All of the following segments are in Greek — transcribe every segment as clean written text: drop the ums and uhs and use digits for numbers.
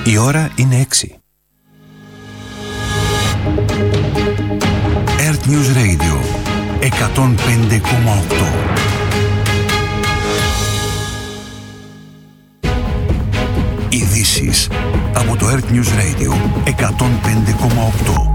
Η ώρα είναι 6. Earth News Radio 105,8. Ειδήσεις από το Earth News Radio 105,8.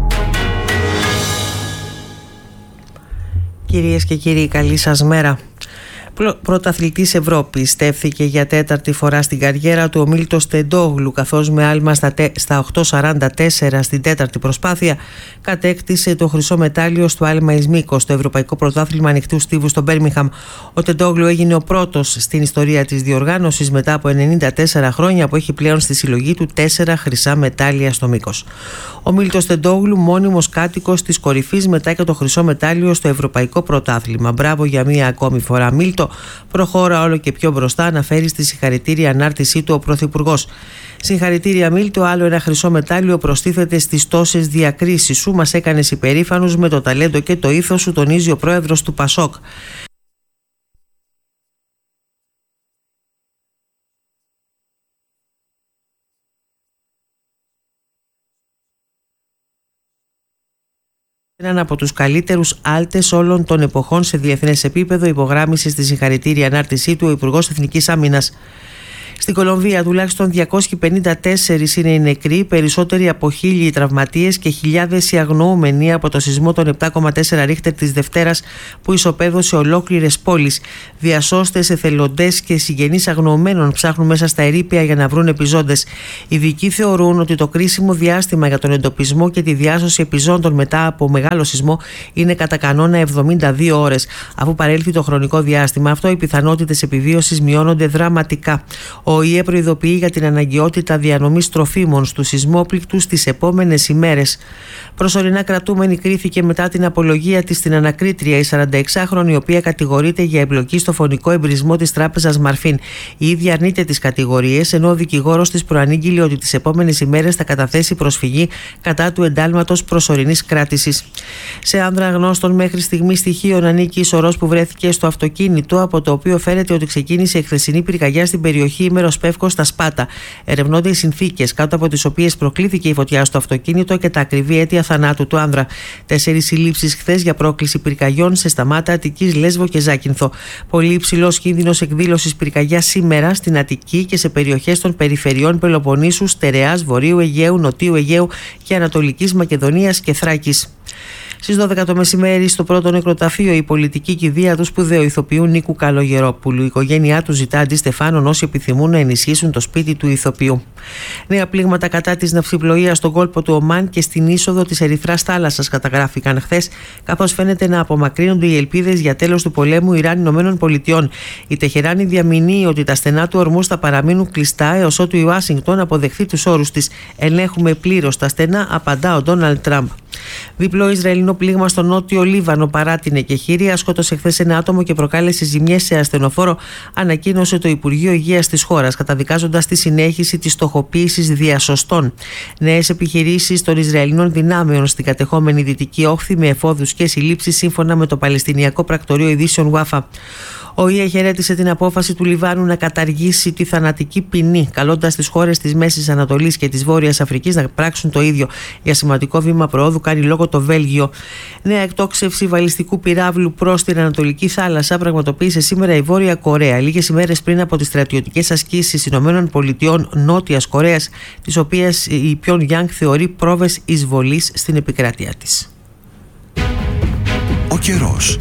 Κυρίες και κύριοι, καλή σας μέρα. Πρωταθλητής Ευρώπης στέφθηκε για τέταρτη φορά στην καριέρα του ο Μίλτος Τεντόγλου, καθώς με άλμα στα 8.44 στην τέταρτη προσπάθεια κατέκτησε το χρυσό μετάλλιο στο άλμα εις μήκος στο Ευρωπαϊκό Πρωτάθλημα Ανοιχτού Στίβου στο Μπέρμιγχαμ. Ο Τεντόγλου έγινε ο πρώτος στην ιστορία της διοργάνωσης μετά από 94 χρόνια που έχει πλέον στη συλλογή του 4 χρυσά μετάλλια στο μήκος. Ο Μίλτος Τεντόγλου, μόνιμος κάτοικος της κορυφής μετά και το χρυσό μετάλλιο στο Ευρωπαϊκό Πρωτάθλημα. Μπράβο για μία ακόμη φορά, Μίλτο. Προχώρα όλο και πιο μπροστά, αναφέρει στη συγχαρητήρια ανάρτησή του ο Πρωθυπουργός. Συγχαρητήρια, Μίλτο. Άλλο ένα χρυσό μετάλλιο προστίθεται στις τόσες διακρίσεις σου. Μας έκανες υπερήφανους με το ταλέντο και το ήθος σου, τονίζει ο πρόεδρος του ΠΑΣΟΚ. Έναν από τους καλύτερους άλτες όλων των εποχών σε διεθνές επίπεδο, υπογράμμισε στη συγχαρητήρια ανάρτησή του ο Υπουργός Εθνικής Άμυνας. Στην Κολομβία τουλάχιστον 254 είναι οι νεκροί, περισσότεροι από 1.000 οι τραυματίες και χιλιάδες οι αγνοούμενοι από το σεισμό των 7,4 ρίχτερ της Δευτέρας που ισοπαίδωσε ολόκληρες πόλεις. Διασώστες, εθελοντές και συγγενείς αγνοωμένων ψάχνουν μέσα στα ερείπια για να βρουν επιζώντες. Οι ειδικοί θεωρούν ότι το κρίσιμο διάστημα για τον εντοπισμό και τη διάσωση επιζώντων μετά από μεγάλο σεισμό είναι κατά κανόνα 72 ώρες. Αφού παρέλθει το χρονικό διάστημα αυτό, οι πιθανότητες επιβίωσης μειώνονται δραματικά. Ο ΙΕ προειδοποιεί για την αναγκαιότητα διανομής τροφίμων στους σεισμόπληκτους τις επόμενες ημέρες. Προσωρινά κρατούμενη κρίθηκε μετά την απολογία της στην ανακρίτρια η 46χρονη, η οποία κατηγορείται για εμπλοκή στο φωνικό εμπρισμό της τράπεζας Μαρφίν. Η ίδια αρνείται τις κατηγορίες, ενώ ο δικηγόρος της προανήγγειλε ότι τις επόμενες ημέρες θα καταθέσει προσφυγή κατά του εντάλματος προσωρινής κράτησης. Σε άνδρα αγνώστων μέχρι στιγμή στοιχείων ανήκει η σωρός που βρέθηκε στο αυτοκίνητο, από το οποίο φαίνεται ότι ξεκίνησε η χθεσινή πυρκαγιά στην περιοχή Ημεροσπεύκος στα Σπάτα. Ερευνώνται οι συνθήκες κάτω από τις οποίες προκλήθηκε η φωτιά στο αυτοκίνητο και τα ακριβή αίτια θανάτου του άνδρα. 4 συλλήψεις χθες για πρόκληση πυρκαγιών σε Σταμάτα, Αττικής, Λέσβο και Ζάκυνθο. Πολύ υψηλός κίνδυνος εκδήλωσης πυρκαγιάς σήμερα στην Αττική και σε περιοχές των περιφερειών Πελοποννήσου, Στερεάς, Βορείου Αιγαίου, Νοτίου Αιγαίου και Ανατολικής Μακεδονίας και Θράκης. Στις 12 το μεσημέρι, στο πρώτο νεκροταφείο, η πολιτική κηδεία του σπουδαίου ηθοποιού Νίκου Καλογερόπουλου. Η οικογένειά του ζητά αντιστεφάνων όσοι επιθυμούν να ενισχύσουν το σπίτι του ηθοποιού. Νέα πλήγματα κατά της ναυσιπλοείας στον κόλπο του Ομάν και στην είσοδο της Ερυθράς Θάλασσας καταγράφηκαν χθες, καθώς φαίνεται να απομακρύνονται οι ελπίδες για τέλος του πολέμου Ιράν-ΗΠΑ. Η Τεχεράνη διαμηνύει ότι τα στενά του ορμούς θα παραμείνουν κλειστά έως ότου η Ουάσιγκτον αποδεχθεί τους όρους της. Ελέγχουμε πλήρως τα στενά, απαντά ο Ντόναλντ Τραμπ. Διπλό Ισραηλινό πλήγμα στο νότιο Λίβανο παράτεινε και χείρια. Σκότωσε χθες ένα άτομο και προκάλεσε ζημιές σε ασθενοφόρο, ανακοίνωσε το Υπουργείο Υγείας της χώρας, καταδικάζοντας τη συνέχιση της στοχοποίησης διασωστών. Νέες επιχειρήσεις των Ισραηλινών δυνάμεων στην κατεχόμενη Δυτική Όχθη με εφόδους και συλλήψεις, σύμφωνα με το Παλαιστινιακό Πρακτορείο Ειδήσεων Wafa. Ο ΙΕ χαιρέτησε την απόφαση του Λιβάνου να καταργήσει τη θανατική ποινή, καλώντας τις χώρες της Μέσης Ανατολής και της Βόρειας Αφρικής να πράξουν το ίδιο. Για σημαντικό βήμα προόδου κάνει λόγο το Βέλγιο. Νέα εκτόξευση βαλιστικού πυράβλου προς την Ανατολική Θάλασσα πραγματοποίησε σήμερα η Βόρεια Κορέα, λίγες ημέρες πριν από τις στρατιωτικές ασκήσεις ΗΠΑ Νότιας Κορέας, τις οποίες η Πιονγκιάνγκ θεωρεί πρόβες εισβολής στην επικράτειά της. Ο καιρός.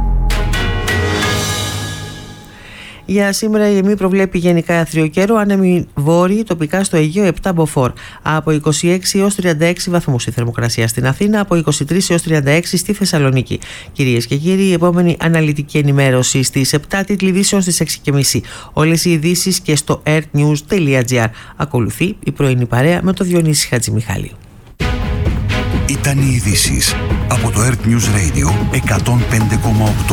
Για σήμερα η ΕΜΗ προβλέπει γενικά άθριο καιρό, άνεμοι βόρειοι, τοπικά στο Αιγαίο 7 μποφόρ. Από 26 έως 36 βαθμούς η θερμοκρασία στην Αθήνα, από 23 έως 36 στη Θεσσαλονίκη. Κυρίες και κύριοι, η επόμενη αναλυτική ενημέρωση στις 7, τίτλοι ειδήσεων στις 6.30. Όλες οι ειδήσεις και στο earthnews.gr. Ακολουθεί η πρωινή παρέα με το Διονύση Χατζημιχάλη. Ήταν οι ειδήσεις από το Earth News Radio 105,8.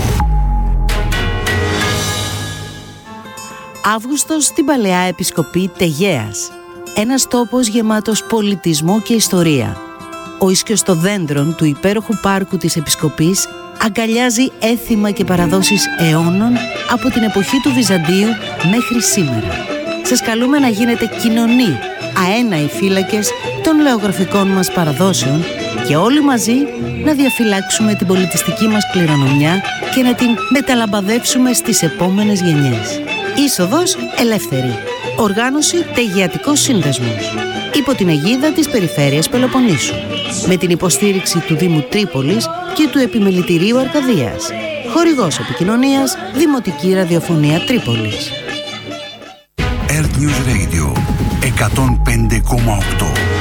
Αύγουστος στην Παλαιά Επισκοπή Τεγέας. Ένας τόπος γεμάτος πολιτισμό και ιστορία. Ο ίσκιος των δέντρων του υπέροχου πάρκου της Επισκοπής αγκαλιάζει έθιμα και παραδόσεις αιώνων από την εποχή του Βυζαντίου μέχρι σήμερα. Σας καλούμε να γίνετε κοινωνοί αέναοι φύλακες των λεωγραφικών μας παραδόσεων και όλοι μαζί να διαφυλάξουμε την πολιτιστική μας κληρονομιά και να την μεταλαμπαδεύσουμε στις επόμενες γενιές. Είσοδος ελεύθερη. Οργάνωση Τεγεατικός Σύνδεσμος. Υπό την αιγίδα της Περιφέρειας Πελοποννήσου. Με την υποστήριξη του Δήμου Τρίπολης και του Επιμελητηρίου Αρκαδίας. Χορηγός επικοινωνίας Δημοτική Ραδιοφωνία Τρίπολης. Earth News Radio 105,8.